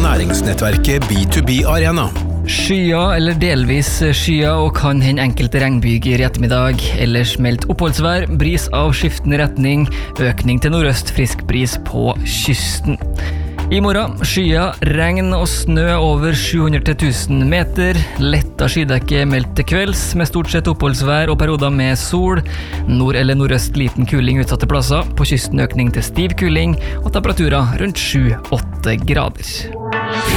næringsnettverket B2B Arena. Skyer eller delvis skyer og kan hende enkelte regnbyger i ettermiddag. Ellers meldt oppholdsvær, bris av skiftende retning, økning til nordøst, frisk bris på kysten. I morgen, skyer, regn og snø over 700 til 1000 meter. Letta skydekke meldt til kvelds, med stort sett oppholdsvær og perioder med sol. Nord eller nordøst liten kuling utsatte plasser. På kysten økning til stiv kuling, og temperaturer rundt 7-8 grader.